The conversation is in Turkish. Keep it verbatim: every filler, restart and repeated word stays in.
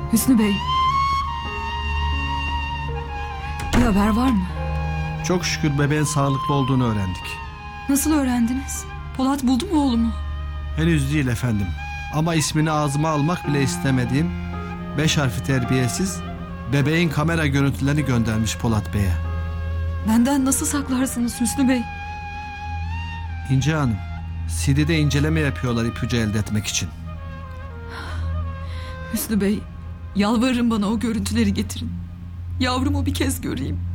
Hüsnü Bey. Bir haber var mı? Çok şükür bebeğin sağlıklı olduğunu öğrendik. Nasıl öğrendiniz? Polat buldu mu oğlumu? Henüz değil efendim. Ama ismini ağzıma almak bile istemediğim beş harfi terbiyesiz bebeğin kamera görüntülerini göndermiş Polat Bey'e. Benden nasıl saklarsınız Hüsnü Bey? İnce Hanım, C D'de inceleme yapıyorlar ipucu elde etmek için. Hüsnü Bey, yalvarırım bana o görüntüleri getirin. Yavrumu bir kez göreyim.